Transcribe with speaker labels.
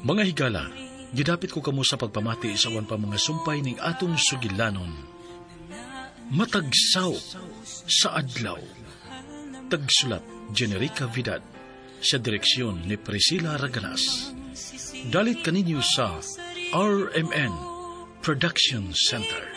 Speaker 1: Mga higala, gidapit ko kamo sa pagpamati sa awan pa mga sumpay ning atong sugilanon. Matagsaw sa adlaw. Tagsulat, Generica Vidal. Sa direksyon ni Priscilla Raganas. Dalit kaninyo sa RMN Production Center.